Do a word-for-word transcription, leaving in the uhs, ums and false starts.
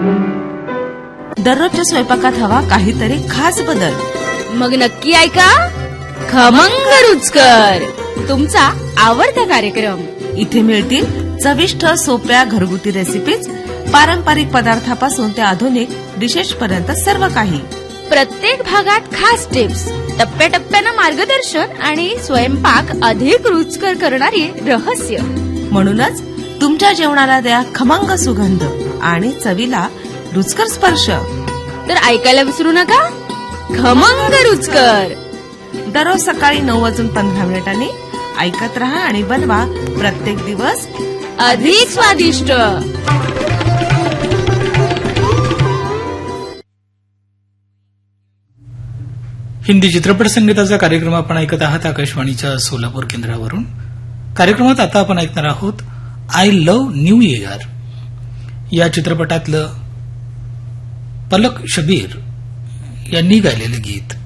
दररोजच्या स्वयंपाकात हवा काहीतरी खास बदल. मग नक्की ऐका खमंग रुचकर, तुमचा आवडता कार्यक्रम. इथे मिळतील चविष्ट सोप्या घरगुती रेसिपीज, पारंपरिक पदार्थापासून ते आधुनिक डिशेस पर्यंत सर्व काही. प्रत्येक भागात खास टिप्स, टप्प्याटप्प्यानं मार्गदर्शन आणि स्वयंपाक अधिक रुचकर करणारी रहस्य. म्हणूनच तुमच्या जेवणाला द्या खमंग सुगंध आणि चवीला रुचकर स्पर्श. तर ऐकायला विसरू नका खमंग रुचकर. दररोज सकाळी नऊ वाजून पंधरा मिनिटांनी ऐकत रहा आणि बनवा प्रत्येक दिवस अधिक स्वादिष्ट. हिंदी चित्रपट संगीताचा कार्यक्रम आपण ऐकत आहात आकाशवाणीच्या सोलापूर केंद्रावरून. कार्यक्रमात आता आपण ऐकणार आहोत आय लव्ह न्यू इयर या चित्रपटातलं पलक शबीर यांनी गायलेलं गीत.